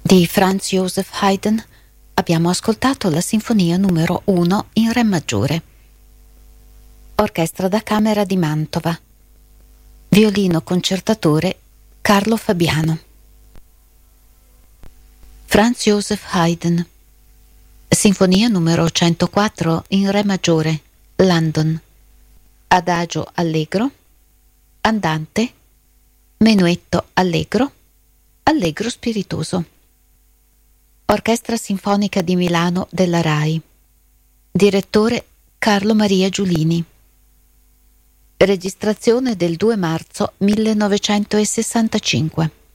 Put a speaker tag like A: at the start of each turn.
A: Di Franz Joseph Haydn abbiamo ascoltato la sinfonia numero 1 in re maggiore. Orchestra da camera di Mantova. Violino concertatore Carlo Fabiano. Franz Joseph Haydn. Sinfonia numero 104 in re maggiore, London. Adagio allegro, andante, menuetto allegro, allegro spiritoso. Orchestra Sinfonica di Milano della RAI. Direttore Carlo Maria Giulini. Registrazione del 2 marzo 1965.